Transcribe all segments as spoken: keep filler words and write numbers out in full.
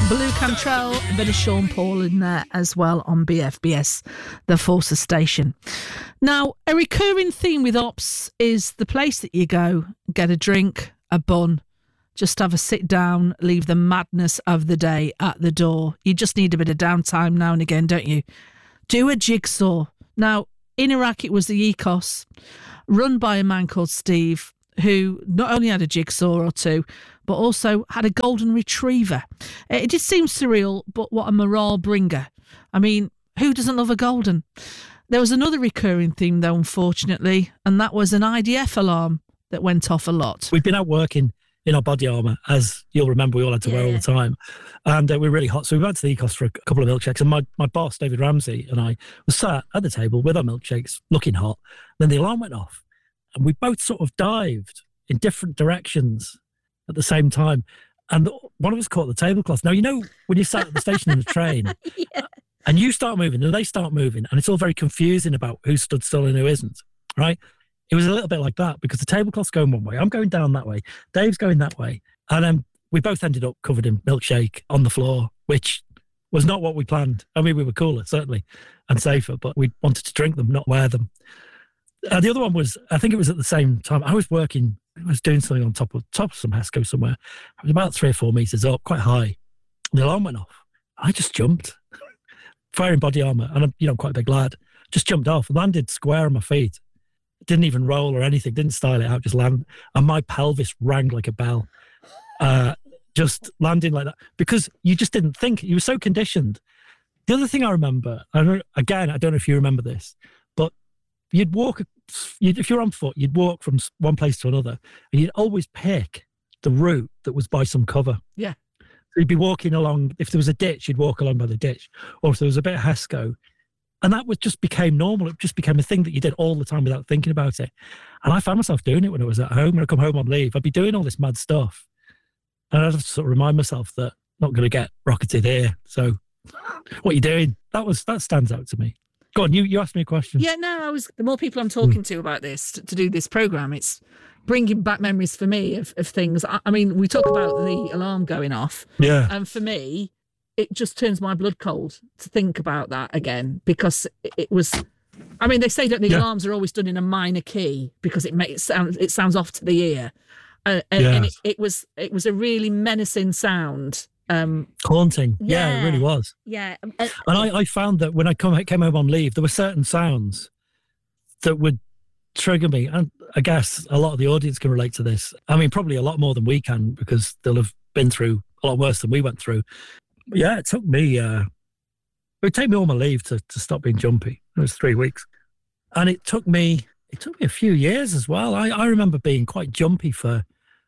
Blue Cantrell, a bit of Sean Paul in there as well on B F B S, the Forces station. Now, a recurring theme with Ops is the place that you go, get a drink, a bun, just have a sit down, leave the madness of the day at the door. You just need a bit of downtime now and again, don't you? Do a jigsaw. Now, in Iraq, it was the E C O S, run by a man called Steve, who not only had a jigsaw or two, but also had a golden retriever. It did seem surreal, but what a morale bringer. I mean, who doesn't love a golden? There was another recurring theme, though, unfortunately, and that was an I D F alarm that went off a lot. We've been out working in our body armour, as you'll remember we all had to yeah. wear all the time, and uh, we were really hot. So we went to the E C O S for a couple of milkshakes, and my, my boss, David Ramsey, and I were sat at the table with our milkshakes, looking hot. Then the alarm went off, and we both sort of dived in different directions at the same time. And one of us caught the tablecloth. Now, you know, when you sat at the station in the train yeah. and you start moving and they start moving, and it's all very confusing about who stood still and who isn't, right? It was a little bit like that, because the tablecloth's going one way, I'm going down that way, Dave's going that way. And um, we both ended up covered in milkshake on the floor, which was not what we planned. I mean, we were cooler, certainly, and safer, but we wanted to drink them, not wear them. Uh, the other one was, I think it was at the same time, I was working, I was doing something on top of top of some HESCO somewhere. I was about three or four metres up, quite high. The alarm went off. I just jumped, firing body armour, and I'm, you know, I'm quite a big lad. Just jumped off, landed square on my feet. Didn't even roll or anything, didn't style it out, just land. And my pelvis rang like a bell. Uh, just landing like that. Because you just didn't think, you were so conditioned. The other thing I remember, I don't, again, I don't know if you remember this, but you'd walk, you'd, if you're on foot, you'd walk from one place to another, and you'd always pick the route that was by some cover. Yeah. So you'd be walking along, if there was a ditch, you'd walk along by the ditch. Or if there was a bit of HESCO. And that was just became normal. It just became a thing that you did all the time without thinking about it. And I found myself doing it when I was at home. When I come home on leave, I'd be doing all this mad stuff. And I'd have to sort of remind myself that I'm not going to get rocketed here. So what are you doing? That was that stands out to me. Go on, you, you asked me a question. Yeah, no, I was. The more people I'm talking mm. to about this, to, to do this programme, it's bringing back memories for me of, of things. I, I mean, we talk about the alarm going off. Yeah. And for me, it just turns my blood cold to think about that again, because it was, I mean, they say that the yeah. alarms are always done in a minor key because it makes it sound, it sounds off to the ear. Uh, and yes. and it, it was, it was a really menacing sound. Um, Haunting. Yeah, yeah, it really was. Yeah. Uh, and I, I found that when I come, came home on leave, there were certain sounds that would trigger me. And I guess a lot of the audience can relate to this. I mean, probably a lot more than we can, because they'll have been through a lot worse than we went through. Yeah, it took me, uh, it would take me all my leave to, to stop being jumpy. It was three weeks. And it took me, it took me a few years as well. I, I remember being quite jumpy for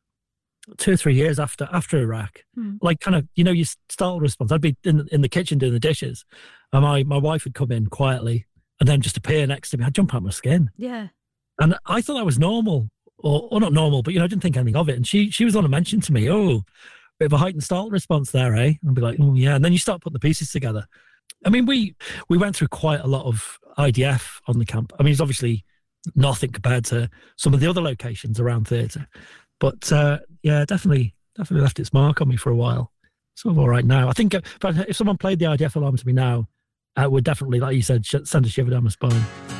two or three years after after Iraq. Mm. Like kind of, you know, your startle response. I'd be in, in the kitchen doing the dishes, and my, my wife would come in quietly and then just appear next to me. I'd jump out my skin. Yeah. And I thought that was normal, or, or not normal, but, you know, I didn't think anything of it. And she, she was the one to mention to me, oh, bit of a heightened startle response there, eh? And I'd be like, oh, yeah. And then you start putting the pieces together. I mean, we we went through quite a lot of I D F on the camp. I mean, it's obviously nothing compared to some of the other locations around theatre. But, uh, yeah, definitely definitely left its mark on me for a while. Sort of all right now. I think if, if someone played the I D F alarm to me now, it would definitely, like you said, send a shiver down my spine.